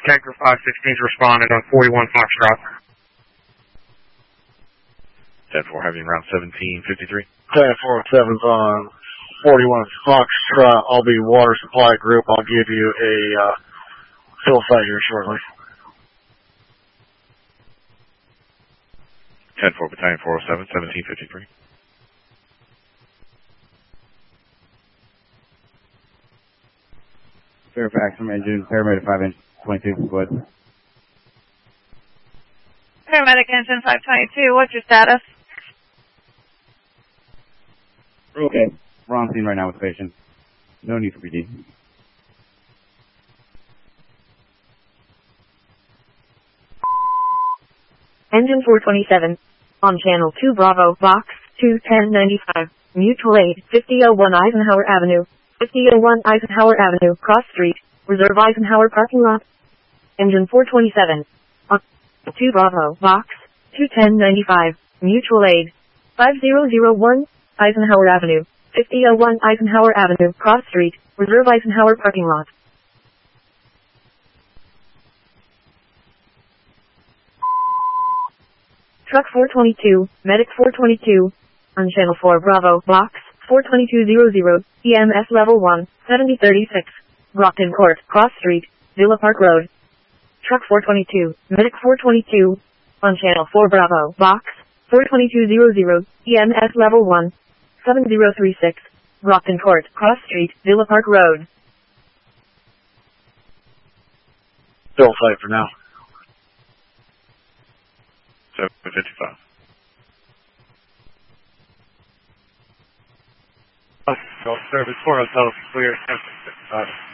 Tanker 516's responded on 41 Foxtrot. 10-4, having round 1753. 10-4-7's on 41 Foxtrot. I'll be water supply group. I'll give you a fill site here shortly. 10-4, Battalion 407, 1753. Fairfax from engine, paramedic 5-22, go ahead. Paramedic engine 522, what's your status? Okay. We're on scene right now with patients. No need for PD. Engine 427. On channel 2 Bravo, box 21095. Mutual aid, 5001 Eisenhower Avenue. 5001 Eisenhower Avenue, Cross Street. Reserve Eisenhower parking lot. Engine 427. On 2 Bravo, box 21095. Mutual aid, 5001 Eisenhower Avenue. 5001 Eisenhower Avenue, Cross Street. Reserve Eisenhower parking lot. Truck 422, Medic 422, on Channel 4 Bravo, Box 42200, EMS Level 1, 7036, Brockton Court, Cross Street, Villa Park Road. Truck 422, Medic 422, on Channel 4 Bravo, Box 42200, EMS Level 1, 7036, Brockton Court, Cross Street, Villa Park Road. Fill site for now. 755. Service 4 Hotel clear.